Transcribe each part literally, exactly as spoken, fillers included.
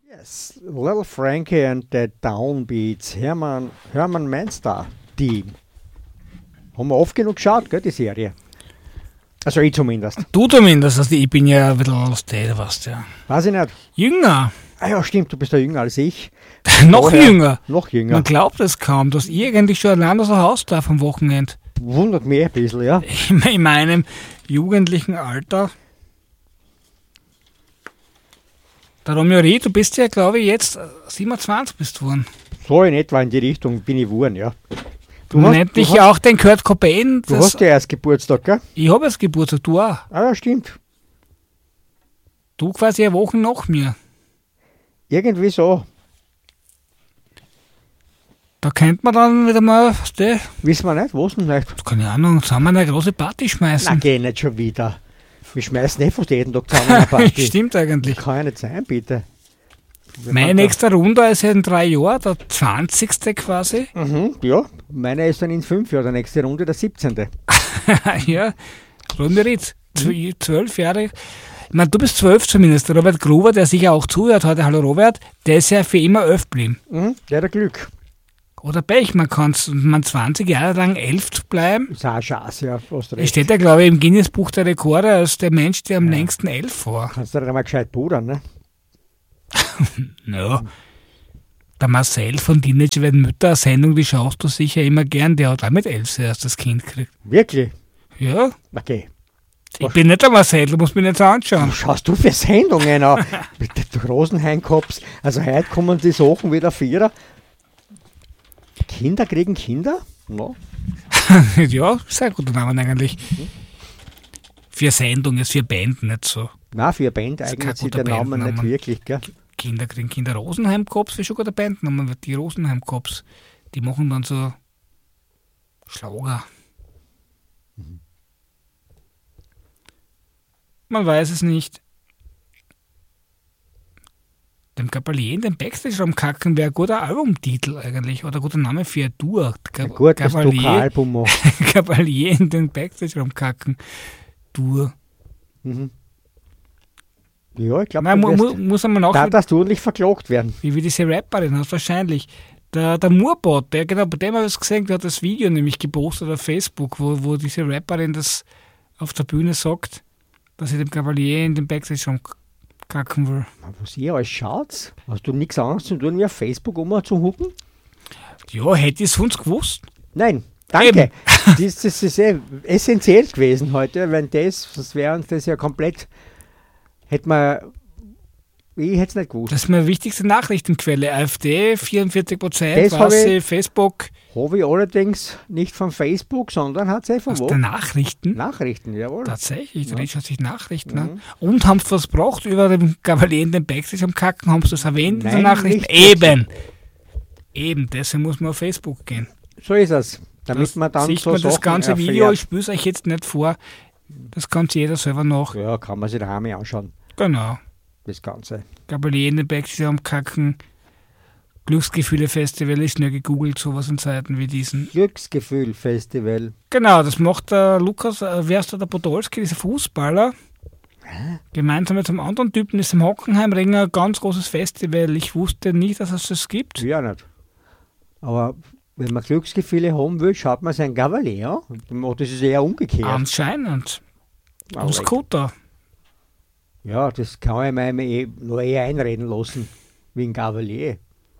Yes, Little Frankie and the Downbeats, Hermann, Hermann Mainstar Team. Haben wir oft genug geschaut, gell, die Serie. Also ich zumindest. Du zumindest, also ich bin ja ein bisschen ausgedatet, weißt du ja. Weiß ich nicht. Jünger. Ah ja, stimmt, du bist ja jünger als ich. noch Vorher, jünger. Noch jünger. Man glaubt es kaum, dass ich eigentlich schon allein aus dem Haus darf am Wochenende. Wundert mich ein bisschen, ja. In meinem jugendlichen Alter. Der Romeo, du bist ja, glaube ich, jetzt siebenundzwanzig bist geworden. So in etwa in die Richtung bin ich geworden, ja. Du nennt dich ja auch den Kurt Cobain. Du hast ja erst Geburtstag, gell? Ich habe erst Geburtstag, du auch. Ah ja, stimmt. Du quasi eine Woche nach mir. Irgendwie so. Da könnte man dann wieder mal, weißt du, Wissen wir nicht, was denn nicht? keine Ahnung, zusammen wir eine große Party schmeißen. Na, geh nicht schon wieder. Wir schmeißen eh fast jeden Tag zusammen eine Party. Stimmt eigentlich. Kann ja nicht sein, bitte. Wir Meine machen nächste Runde ist in drei Jahren, der zwanzigste quasi. da- Mhm, ja, meine ist dann in fünf Jahren, der nächste Runde, der siebzehnte. Ja, Runde Ritz, zwölf Jahre. Ich meine, du bist zwölf zumindest. Der Robert Gruber, der sicher auch zuhört heute, hallo Robert, der ist ja für immer elf geblieben. Mhm, der hat Glück. Oder Pech, man kann man zwanzig Jahre lang elf bleiben. Ist auch ein Schatz, ja, hast Es recht. steht ja, glaube ich, im Guinness-Buch der Rekorde als der Mensch, der am längsten elf war. Kannst du da mal gescheit pudern, ne? Ja. Der Marcel von Teenage werden Mütter, eine Sendung, die schaust du sicher immer gern, der hat auch mit elf erst das Kind gekriegt. Wirklich? Ja, Okay. ich bin nicht der Marcel, du musst mich nicht so anschauen. Was schaust du für Sendungen an? Mit den Rosenheim-Cops. Also heute kommen die Sachen wieder vierer. Kinder kriegen Kinder? No. Ja, sehr guter Name eigentlich. Für Sendung ist für Band nicht so. Nein, für eine Band ist eignet kein sich der guter Name nicht Bandname. wirklich, gell? Kinder kriegen Kinder. Rosenheim-Cops ist schon guter Bandname. Die Rosenheim-Cops, die machen dann so Schlager. Man weiß es nicht. Dem Gabalier in den Backstage-Raum kacken wäre ein guter Albumtitel eigentlich. Oder ein guter Name für eine Tour. Ein gutes Gabalier, Doka-Album machen. Gabalier in den Backstage-Raum kacken. Tour. Mhm. Ja, ich glaube, Nein, mu du mu wirst- muss man auch, da darfst du ordentlich verklagt werden. wie, wie diese Rapperin hast, wahrscheinlich. Der, der Moorbot, der, genau, bei dem habe ich es gesehen, der hat das Video nämlich gepostet auf Facebook, wo, wo diese Rapperin das auf der Bühne sagt, dass sie dem Gabalier in den Backstage-Raum kacken will. Was ihr alles schaut, hast du nichts anderes zu tun, wie auf Facebook um zu hucken? Ja, hätte ich es sonst gewusst. Nein, danke. das, das ist eh essentiell gewesen heute, wenn das, das wäre uns das ja komplett, hätte man, ich hätte es nicht gewusst. Das ist meine wichtigste Nachrichtenquelle. AfD, vierundvierzig Prozent, Das habe was Facebook. Habe ich allerdings nicht von Facebook, sondern hat es von Aus wo? der Nachrichten? Nachrichten, jawohl. Tatsächlich, Ja. da schaut sich Nachrichten an. Mhm. Und haben sie was gebracht über den Gabalier in den Backstage am Kacken? Haben sie das erwähnt in Nein, den Nachrichten? nicht Eben. Eben, deswegen muss man auf Facebook gehen. So ist es. Damit Das man dann sieht so man das Sachen ganze erfährt. Video, ich spüre es euch jetzt nicht vor. Das kann sich jeder selber nach. Ja, kann man sich daheim anschauen, Genau. das Ganze. Gabalier in den Backstage am Kacken. Glücksgefühle-Festival ist schnell gegoogelt, sowas in Zeiten wie diesen. Glücksgefühl-Festival. Genau, das macht der Lukas, äh, wer ist da, der Podolski, dieser Fußballer. Gemeinsam mit einem anderen Typen ist im Hockenheimring ein ganz großes Festival. Ich wusste nicht, dass es das gibt. Ja, nicht. Aber wenn man Glücksgefühle haben will, schaut man sein Gavalier an. Das ist eher umgekehrt. Anscheinend. Aber Und Scooter. Ja, das kann ich mir eh, nur eher einreden lassen, wie ein Gavalier.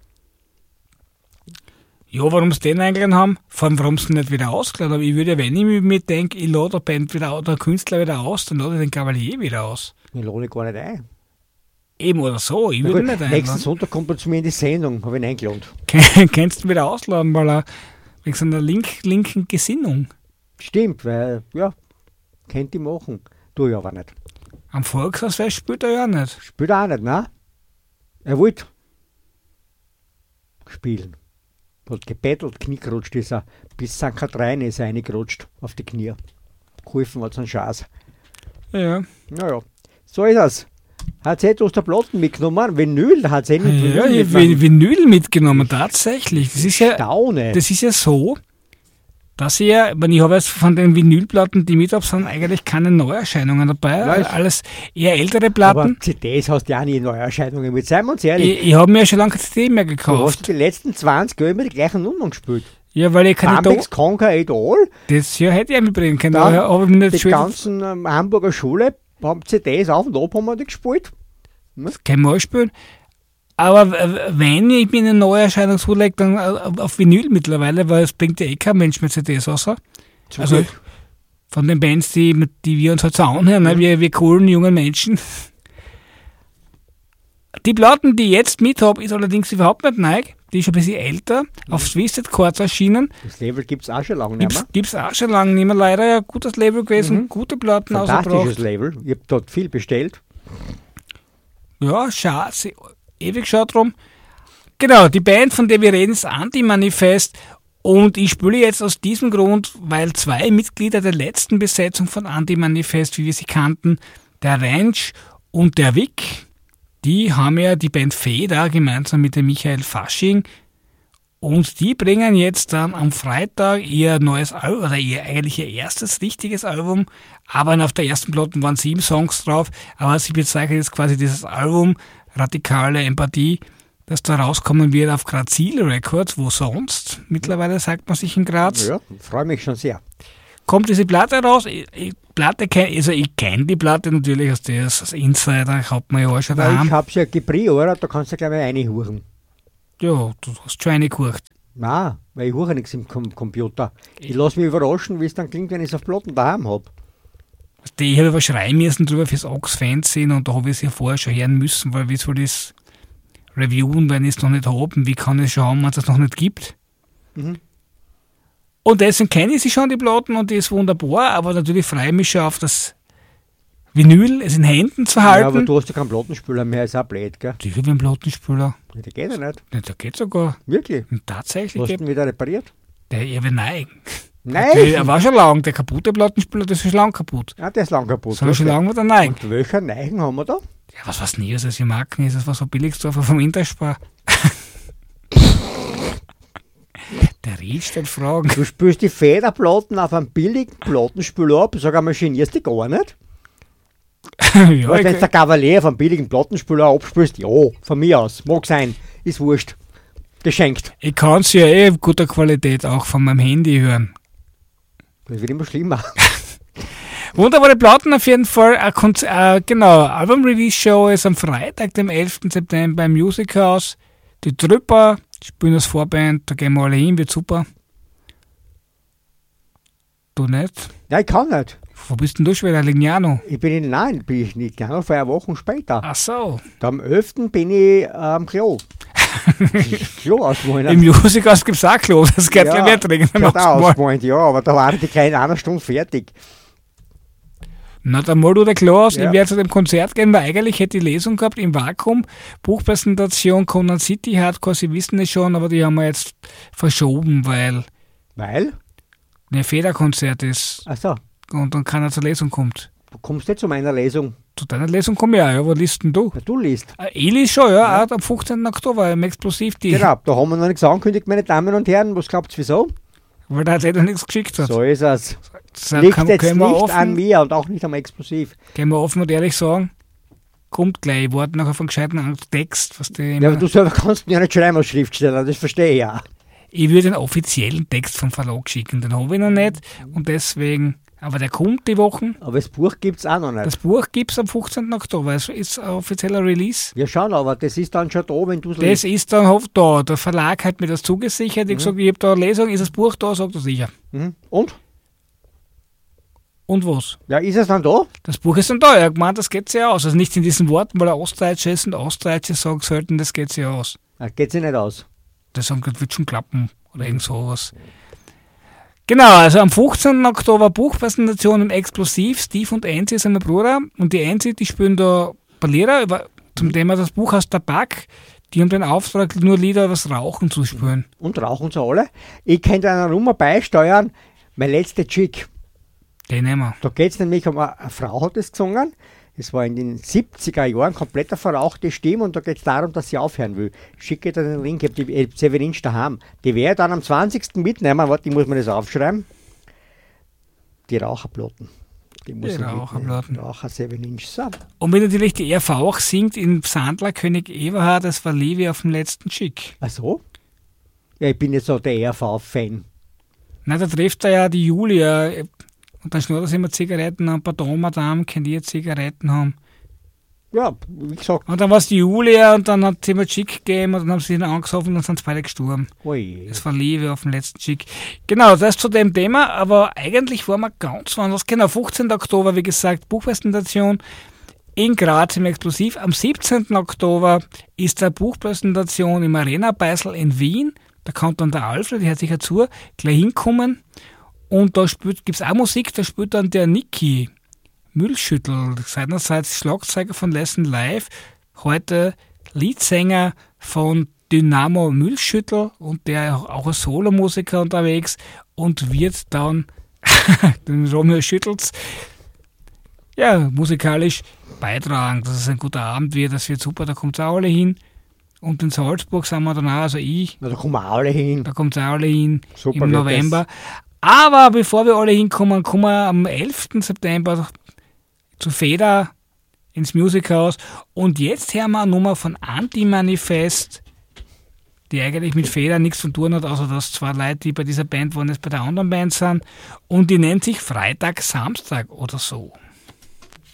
Ja, warum sie den eingeladen haben, vor allem warum sie ihn nicht wieder ausgeladen haben. Ich würde, wenn ich mir mitdenke, ich lade der Band wieder aus, der Künstler wieder aus, dann lade ich den Gavalier wieder aus. Ich lade gar nicht ein. Eben oder so, ich Na würde gut, nicht nächsten einladen. Sonntag kommt er zu mir in die Sendung, habe ich ihn eingeladen. Kannst du ihn wieder ausladen, weil er wegen seiner link, linken Gesinnung. Stimmt, weil, ja, kennt die machen. Tu ich aber nicht. Am Volkshausfest spielt er ja nicht. Spielt er auch nicht, ne? Er wollte spielen. Hat gebettelt, Knie gerutscht ist er. Bis Sankt Katrin ist er reingerutscht auf die Knie. Geholfen hat es einen Schatz. Ja. Naja, so ist es. Hat sie etwas der Platten mitgenommen? Vinyl, hat sie nicht Ja, Vinyl ich habe Vinyl mitgenommen, tatsächlich. Das ist ja, Staune. das ist ja so, Das hier, ich, ich habe jetzt von den Vinylplatten, die ich mit habe, sind eigentlich keine Neuerscheinungen dabei. Nein. Alles eher ältere Platten. Aber C Ds hast du ja auch nie Neuerscheinungen mit, seien wir uns ehrlich. Ich, ich habe mir ja schon lange keine C D mehr Du hast gekauft. die letzten zwanzig Jahre immer die gleichen Nummern gespielt. Ja, weil ich keine Bambex, Do- Conquer et al. Das hier hätte ich mitbringen können. Dann aber ich mir nicht Die schon ganzen ähm, Hamburger Schule haben C Ds auf und ab haben wir die gespielt. kein Mal spielen. Aber w- wenn ich mir eine Neuerscheinung zulege, dann äh, auf Vinyl mittlerweile, weil es bringt ja eh kein Mensch mit C Ds raus. Zum Also Glück. von den Bands, die, mit- die wir uns halt so anhören, ne? wir, wir coolen jungen Menschen. Die Platten, die ich jetzt mit habe, ist allerdings überhaupt nicht neu. Die ist schon ein bisschen älter, auf Twisted Chords erschienen. Das Level gibt es auch schon lange nicht mehr. Gibt es auch schon lange nicht mehr, leider. Ja, gutes Label gewesen, Mhm. gute Platten Fantastisches ausgebracht. Level. Ich habe dort viel bestellt. Ja, schade, ewig schade drum. Genau, die Band, von der wir reden, ist Anti-Manifest. Und ich spiele jetzt aus diesem Grund, weil zwei Mitglieder der letzten Besetzung von Anti-Manifest, wie wir sie kannten, der Ranch und der Vic, die haben ja die Band Feder gemeinsam mit dem Michael Fasching. Und die bringen jetzt dann am Freitag ihr neues Album, oder ihr eigentlich ihr erstes richtiges Album. Aber auf der ersten Platte waren sieben Songs drauf. Aber sie bezeichnen jetzt quasi dieses Album Radikale Empathie, das da rauskommen wird auf Grazil Records, wo sonst. Mittlerweile sagt man sich in Graz. Ja, freue mich schon sehr. Kommt diese Platte raus. Ich, ich, Platte kenn, also ich kenne die Platte natürlich als, das, als Insider, hat man ja auch schon Weil daheim. ich habe ja gepriort, da kannst du gleich mal reinhuren. Ja, du hast schon eine gekocht. Nein, weil ich hure nichts im Com Computer. Ich lasse mich überraschen, wie es dann klingt, wenn ich es auf Platten daheim habe. Die habe ich aber schreien müssen drüber fürs Ox-Fernsehen und da habe ich es ja vorher schon hören müssen, weil wie soll das reviewen, wenn ich es noch nicht habe und wie kann ich es schon haben, wenn es das noch nicht gibt. Mhm. Und deswegen kenne ich sie schon, die Platten, und die ist wunderbar, aber natürlich freue ich mich schon auf das Vinyl, es in Händen zu Ja, aber halten. du hast ja keinen Plattenspieler mehr, ist auch blöd, gell? Die habe einen Plattenspieler. Ja, der geht ja nicht. Ja, der geht sogar. Wirklich? Und tatsächlich Hast du geht ihn wieder repariert? der eher nein. Nein! Der war schon lang, der kaputte Plattenspieler, das ist schon lang kaputt. Ja, der ist lang kaputt. Soll schon lang wieder nein. Und welcher Neigen haben wir da? Ja, was was nie, also die Marken ist, das war so Billigsdorfer vom Interspar. Der Ried stellt Fragen. Du spielst die Federplatten auf einem billigen Plattenspieler ab, sag einmal, genierst du dich gar nicht? Ja, Weißt, ich, wenn du der Cavalier auf einem billigen Plattenspieler abspielst, ja, von mir aus, mag sein, ist wurscht. Geschenkt. ich kann es ja eh in guter Qualität auch von meinem Handy hören. Das wird immer schlimmer. Wunderbare Platten auf jeden Fall. Ein Konz- äh, genau, Album-Release-Show ist am Freitag, dem elften September im Music House. Die Trüpper spielen als Vorband, da gehen wir alle hin, wird super. Du nicht? Ja, ich kann nicht. Wo bist denn du schon wieder, Lignano? Ich bin in, nein, bin ich nicht. Genau, vor einer Woche später. Ach so. Da am elften bin ich am Klo. Klo auswählen. Im Music House gibt es auch Klo, das geht ja mehr trinken. Ich auch ausgewählt, ja, aber da waren die keine einer Stunde fertig. Na, dann mal du der Klo aus. Ja. Ich werde zu dem Konzert gehen, weil eigentlich hätte ich Lesung gehabt im Vakuum. Buchpräsentation Conan City Hardcore, Sie wissen es schon, aber die haben wir jetzt verschoben, weil Weil? ein Federkonzert ist Achso, und dann keiner zur Lesung kommt. du kommst nicht zu meiner Lesung. Zu deiner Lesung komme ich auch, ja. Wo liest denn du? Na, du liest. Äh, Ich liest schon, ja, auch am fünfzehnten Oktober im Explosiv. Die, Genau, da haben wir noch nichts angekündigt, meine Damen und Herren. Was glaubt ihr, wieso? Weil der hat eh noch nichts geschickt hat. So ist es. Das Liegt kann, jetzt können nicht wir offen, an mir und auch nicht am Explosiv. können wir offen und ehrlich sagen, kommt gleich. Ich warte noch auf einen gescheiten Text. Was die Ja, immer, aber du selber kannst mir ja nicht schreiben als Schriftsteller, das verstehe ich ja. Ich würde den offiziellen Text vom Verlag schicken, den habe ich noch nicht. Und deswegen, aber der kommt die Wochen. Aber das Buch gibt es auch noch nicht. Das Buch gibt es am fünfzehnten Oktober. Es ist ein offizieller Release. Ja, schon, aber das ist dann schon da, wenn du es Das liest. ist dann hof- da. Der Verlag hat mir das zugesichert. Ich habe gesagt, ich habe da eine Lesung, ist das Buch da? Sagt er sicher. Mhm. Und? Und was? Ja, ist es dann da? Das Buch ist dann da. Er hat gemeint, das geht sich aus. Also nicht in diesen Worten, weil er Ostdeutscher ist und Ostdeutsche sagen sollten, das geht sich aus. Ja, geht sich nicht aus. Das sagen, das wird schon klappen oder irgend sowas. Genau, also am fünfzehnten Oktober Buchpräsentation im Explosiv. Steve und Anzi sind mein Bruder. Und die Anzi, die spielen da Ballierer über, zum Thema das Buch aus Tabak. Die haben den Auftrag, nur Lieder über das Rauchen zu spielen. Und rauchen sie alle. Ich könnte einer Nummer beisteuern, mein letzter Chick. Den nehmen wir. Da geht es nämlich um eine, eine Frau, hat es gesungen. Es war in den siebziger Jahren komplett eine verrauchte Stimme und da geht es darum, dass sie aufhören will. Ich schicke dir den Link, ich habe die Severinsch daheim. Die werde ich dann am zwanzigsten mitnehmen. Warte, ich muss mir das aufschreiben. die Raucherplatten. Die, muss Die ich Raucherplatten. mitnehmen. Raucher sieben Inch sind. Und wenn natürlich die R V auch singt in Sandler König Eberhard, das war Levi auf dem letzten Schick. Ach so? Ja, ich bin jetzt so der R V-Fan. Na, da trifft er ja die Julia und dann schnurrt er sich immer Zigaretten an, Pardon, Madame, könnt ihr Zigaretten haben? Ja, wie gesagt, Und dann war es die Julia und dann hat sie immer Schick gegeben und dann haben sie ihn angesoffen und dann sind sie beide gestorben. ui. Das war Liebe auf dem letzten Schick. Genau, das zu dem Thema, aber eigentlich waren wir ganz woanders. Genau, fünfzehnten Oktober, wie gesagt, Buchpräsentation in Graz im Explosiv. Am siebzehnten Oktober ist eine Buchpräsentation im Arena Beisel in Wien. Da kommt dann der Alfred, der hört sich zu, gleich hinkommen. Und da gibt es auch Musik, da spielt dann der Niki Müllschüttel, seinerseits Schlagzeuger von Lesson Live, heute Leadsänger von Dynamo Müllschüttel und der auch als Solomusiker unterwegs und wird dann den Romeo Schüttels ja, musikalisch beitragen, dass es ein guter Abend wird, das wird super, da kommt auch alle hin. Und in Salzburg sind wir dann auch, also ich, Na, da kommen wir alle hin. da kommt auch alle hin Super im wird November. Aber bevor wir alle hinkommen, kommen wir am elften September zu Feder ins Musikhaus. Und jetzt hören wir eine Nummer von Anti-Manifest, die eigentlich mit Feder nichts zu tun hat, außer dass zwei Leute, die bei dieser Band waren, jetzt bei der anderen Band sind. Und die nennt sich Freitag, Samstag oder so.